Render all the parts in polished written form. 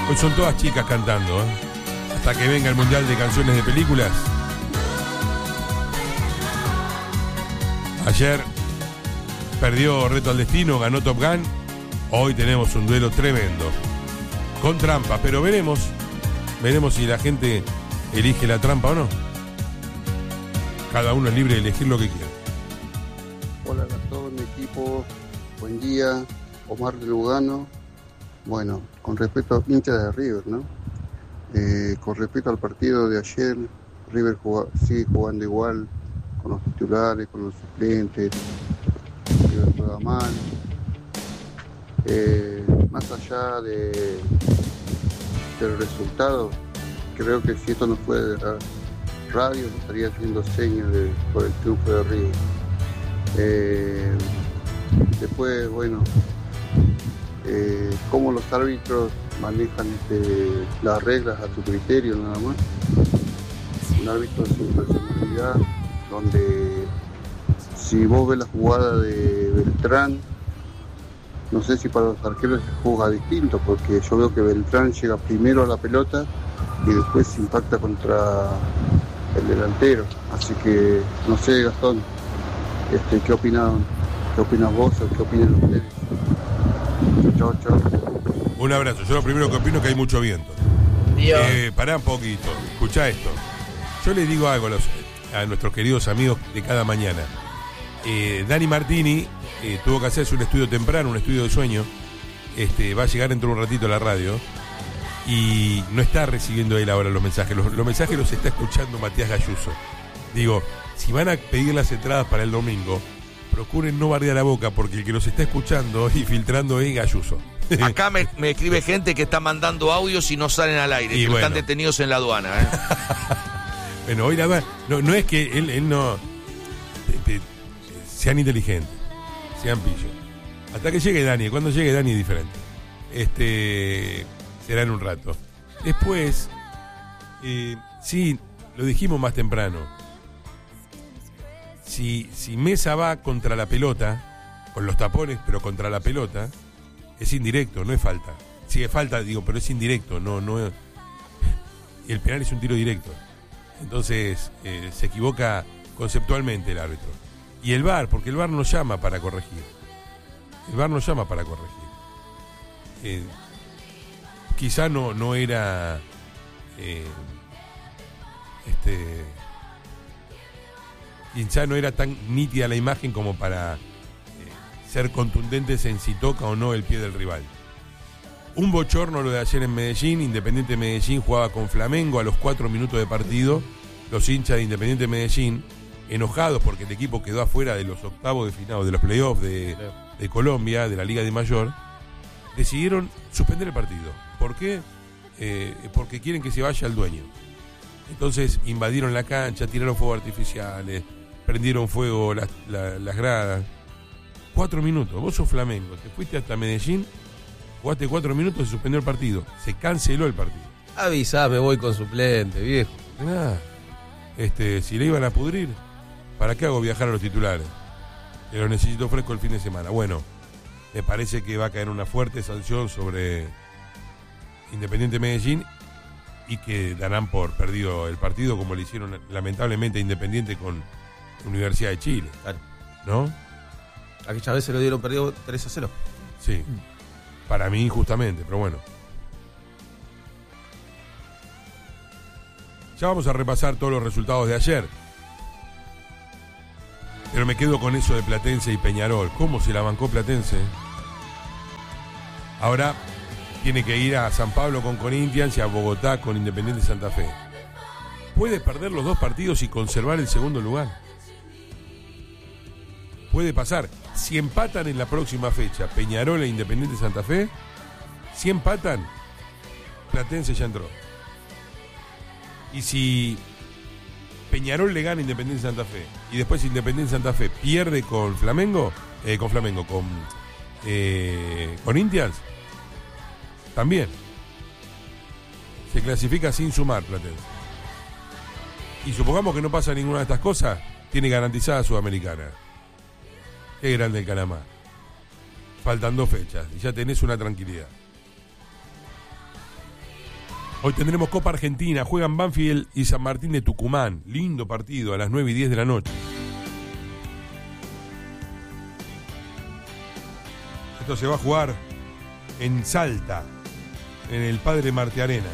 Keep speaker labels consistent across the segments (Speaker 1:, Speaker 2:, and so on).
Speaker 1: Hoy son todas chicas cantando, ¿eh? Hasta que venga el Mundial de Canciones de Películas. Ayer perdió Reto al Destino, ganó Top Gun. Hoy tenemos un duelo tremendo, con trampa, pero veremos si la gente elige la trampa o no. Cada uno es libre de elegir lo que quiera.
Speaker 2: Hola Gastón, equipo, buen día, Omar de Lugano. Bueno, con respecto a hinchas de River, ¿no? Con respecto al partido de ayer, River sigue jugando igual, con los titulares, con los suplentes. River juega mal. Más allá del resultado, creo que si esto no fuera de la radio, estaría haciendo señas por el triunfo de River. Después, bueno, cómo los árbitros manejan las reglas a su criterio nada más. Un árbitro sin personalidad, donde si vos ves la jugada de Beltrán, no sé si para los arqueros se juega distinto, porque yo veo que Beltrán llega primero a la pelota y después impacta contra el delantero. Así que no sé, Gastón, ¿qué opinas vos o qué opinan ustedes? Chao.
Speaker 1: Un abrazo. Yo lo primero que opino es que hay mucho viento. Pará un poquito, escuchá esto. Yo les digo algo a nuestros queridos amigos de cada mañana. Dani Martini tuvo que hacerse un estudio temprano, un estudio de sueño. Va a llegar dentro de un ratito a la radio y no está recibiendo él ahora los mensajes. Los mensajes los está escuchando Matías Gayuso. Digo, si van a pedir las entradas para el domingo, procuren no bardear la boca, porque el que los está escuchando y filtrando es Gayuso.
Speaker 3: Acá me escribe gente que está mandando audios y no salen al aire, que están detenidos en la aduana.
Speaker 1: Bueno, hoy la verdad, no es que él no... sean inteligentes, sean pillos. Hasta que llegue Dani, cuando llegue Dani es diferente. Será en un rato. Después, sí, lo dijimos más temprano. Si Mesa va contra la pelota, con los tapones, pero contra la pelota, es indirecto, no es falta. Sí, es falta, digo, pero es indirecto, no. El penal es un tiro directo. Entonces, se equivoca conceptualmente el árbitro. Y el VAR, porque el VAR no llama para corregir. Quizá no era quizá no era tan nítida la imagen como para ser contundentes en si toca o no el pie del rival. Un bochorno lo de ayer en Medellín. Independiente Medellín jugaba con Flamengo a los 4 minutos de partido. Los hinchas de Independiente Medellín, enojados porque el equipo quedó afuera de los octavos de final, de los playoffs de Colombia, de la Liga de Mayor, decidieron suspender el partido. ¿Por qué? Porque quieren que se vaya el dueño. Entonces invadieron la cancha, tiraron fuegos artificiales, prendieron fuego las gradas. 4 minutos, vos sos Flamengo, te fuiste hasta Medellín, jugaste 4 minutos y suspendió el partido. Se canceló el partido.
Speaker 4: Avisá, me voy con suplente, viejo.
Speaker 1: Nada. Si le iban a pudrir, ¿para qué hago viajar a los titulares? Que lo necesito fresco el fin de semana. Bueno, me parece que va a caer una fuerte sanción sobre Independiente Medellín y que darán por perdido el partido, como le hicieron lamentablemente a Independiente con Universidad de Chile.
Speaker 4: Claro.
Speaker 1: ¿No?
Speaker 4: Aquella vez se lo dieron perdido 3-0.
Speaker 1: Sí, para mí injustamente, pero bueno. Ya vamos a repasar todos los resultados de ayer. Pero me quedo con eso de Platense y Peñarol. ¿Cómo se la bancó Platense? Ahora tiene que ir a San Pablo con Corinthians y a Bogotá con Independiente Santa Fe. Puede perder los 2 partidos y conservar el segundo lugar. Puede pasar. Si empatan en la próxima fecha Peñarol e Independiente Santa Fe, si empatan, Platense ya entró. Y si Peñarol le gana a Independiente Santa Fe y después Independiente Santa Fe pierde con Corinthians, también se clasifica sin sumar Platense. Y supongamos que no pasa ninguna de estas cosas, tiene garantizada Sudamericana. Qué grande el Calamar. Faltan 2 fechas y ya tenés una tranquilidad. Hoy tendremos Copa Argentina, juegan Banfield y San Martín de Tucumán. Lindo partido a las 9:10 de la noche. Esto se va a jugar en Salta, en el Padre Martiarena.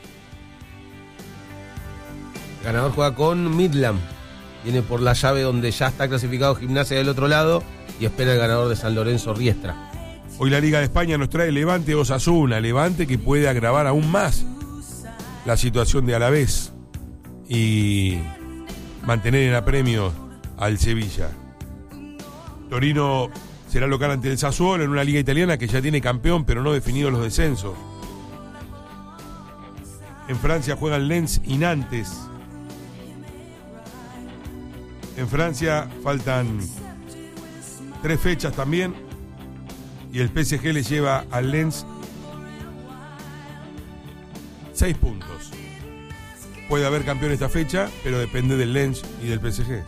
Speaker 4: El ganador juega con Midland. Viene por la llave donde ya está clasificado Gimnasia del otro lado y espera el ganador de San Lorenzo Riestra.
Speaker 1: Hoy la Liga de España nos trae Levante Osasuna. Levante que puede agravar aún más la situación de Alavés y mantener en apremio al Sevilla. Torino será local ante el Sassuolo en una liga italiana que ya tiene campeón pero no definido los descensos. En Francia juegan Lens y Nantes. En Francia faltan 3 fechas también y el PSG le lleva al Lens 6 puntos. Puede haber campeón esta fecha, pero depende del Lens y del PSG.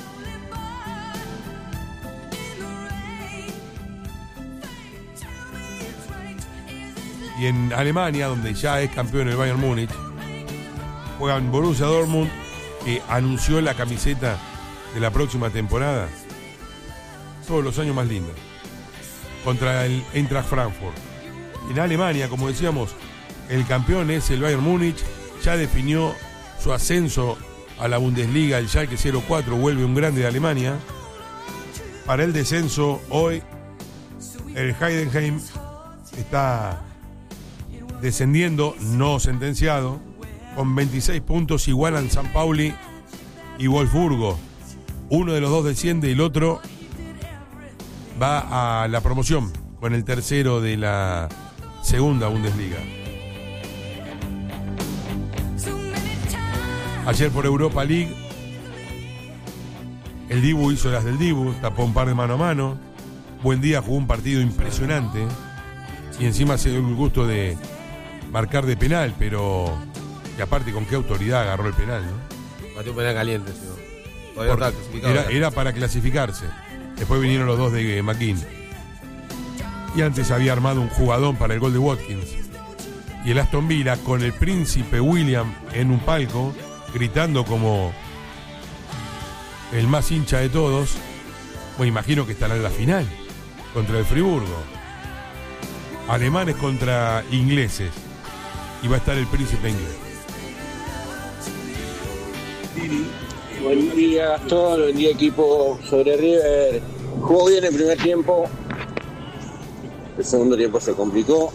Speaker 1: Y en Alemania, donde ya es campeón el Bayern Múnich, juegan Borussia Dortmund, que anunció la camiseta de la próxima temporada. Todos los años más lindos. Contra el Eintracht Frankfurt. En Alemania, como decíamos, el campeón es el Bayern Múnich. Ya definió su ascenso a la Bundesliga. El Schalke 04 vuelve un grande de Alemania. Para el descenso, hoy el Heidenheim está descendiendo, no sentenciado, con 26 puntos, igualan San Pauli y Wolfsburgo. Uno de los dos desciende y el otro va a la promoción con el tercero de la segunda Bundesliga. Ayer por Europa League el Dibu hizo las del Dibu, tapó un par de mano a mano. Buen Día jugó un partido impresionante y encima se dio el gusto de marcar de penal, pero y aparte con qué autoridad agarró el penal, ¿no?
Speaker 4: Batió un penal caliente, ¿no?
Speaker 1: Era para clasificarse. Después vinieron los dos de McKean. Y antes había armado un jugadón para el gol de Watkins. Y el Aston Villa con el príncipe William en un palco, gritando como el más hincha de todos. Bueno, imagino que estará en la final contra el Friburgo. Alemanes contra ingleses. Y va a estar el príncipe inglés.
Speaker 5: Buen día, Gastón, buen día, equipo. Sobre River, jugó bien el primer tiempo, el segundo tiempo se complicó.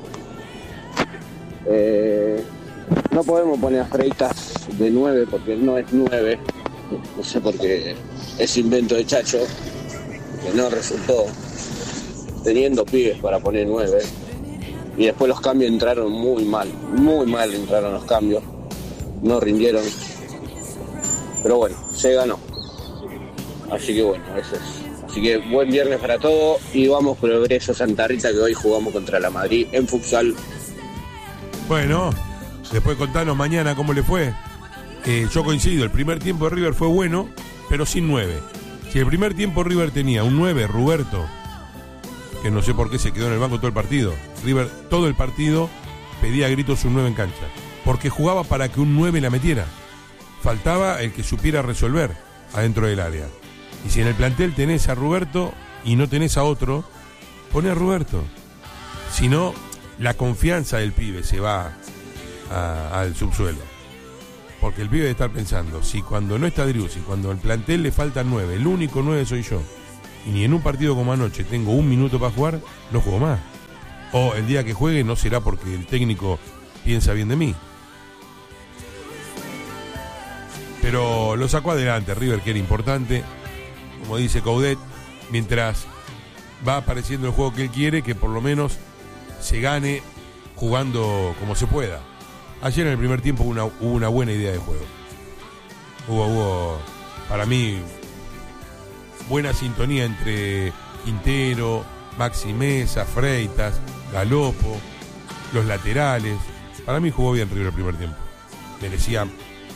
Speaker 5: No podemos poner a Freitas de 9 porque no es 9, no sé por qué es invento de Chacho, que no resultó, teniendo pibes para poner 9. Y después los cambios entraron muy mal entraron los cambios, no rindieron. Pero bueno, se ganó. Así que bueno, eso es. Así que buen viernes para todos y vamos Progreso Santa Rita, que hoy jugamos contra la Madrid en futsal.
Speaker 1: Bueno, después contanos mañana cómo le fue. Yo coincido, el primer tiempo de River fue bueno, pero sin 9. Si el primer tiempo River tenía un 9, Ruberto, que no sé por qué se quedó en el banco todo el partido. River todo el partido pedía a gritos un 9 en cancha, porque jugaba para que un 9 la metiera. Faltaba el que supiera resolver adentro del área. Y si en el plantel tenés a Ruberto y no tenés a otro, poné a Ruberto. Si no, la confianza del pibe se va al subsuelo. Porque el pibe debe estar pensando, si cuando no está Driussi, cuando al plantel le faltan 9, el único 9 soy yo, y ni en un partido como anoche tengo un minuto para jugar, no juego más. O el día que juegue no será porque el técnico piensa bien de mí. Pero lo sacó adelante River, que era importante, como dice Coudet, mientras va apareciendo el juego que él quiere, que por lo menos se gane jugando como se pueda. Ayer en el primer tiempo hubo una buena idea de juego. Hubo para mí buena sintonía entre Quintero, Maxi Mesa, Freitas, Galopo, los laterales. Para mí jugó bien River el primer tiempo. Merecía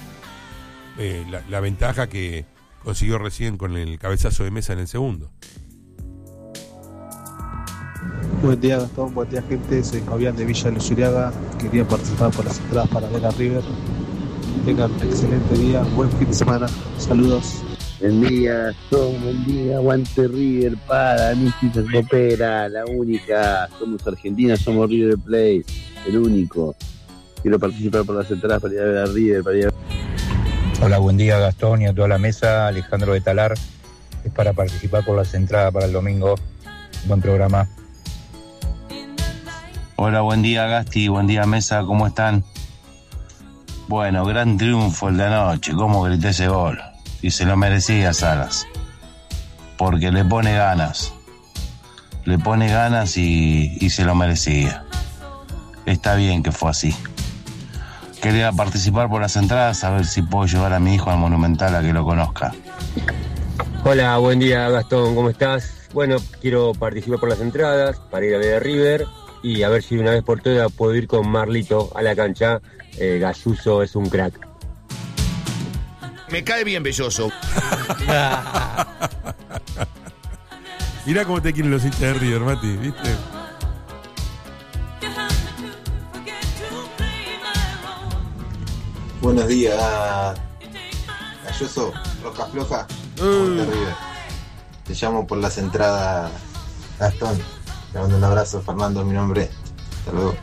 Speaker 1: la ventaja que consiguió recién con el cabezazo de Mesa en el segundo.
Speaker 6: Buen día, Gastón, buen día, gente. Soy Fabián de Villa Luzuriaga. Quería participar por las entradas para ver a River. Tengan un excelente día, buen fin de semana. Saludos.
Speaker 7: Buen día, Gastón, buen día. Aguante River, para mí sí se coopera, la única. Somos Argentina, somos River Plate, el único. Quiero participar por las entradas para ir a ver a River, para ir a...
Speaker 8: Hola, buen día, Gastón, y a toda la mesa. Alejandro de Talar. Es para participar por las entradas para el domingo. Buen programa.
Speaker 9: Hola, buen día, Gasti, buen día, mesa, ¿cómo están? Bueno, gran triunfo el de anoche, cómo grité ese gol. Y se lo merecía Salas, porque le pone ganas y se lo merecía. Está bien que fue así. Quería participar por las entradas, a ver si puedo llevar a mi hijo al Monumental a que lo conozca.
Speaker 10: Hola, buen día, Gastón, ¿cómo estás? Bueno, quiero participar por las entradas para ir a ver a River y a ver si una vez por todas puedo ir con Marlito a la cancha. Gayuso es un crack.
Speaker 3: Me cae bien Belloso.
Speaker 1: Mirá cómo te quieren los hinchas de River, Mati, ¿viste?
Speaker 11: Buenos días, Gayuso, Roca Floja, de River. Te llamo por las entradas, Gastón. Te mando un abrazo, Fernando, mi nombre. Hasta luego.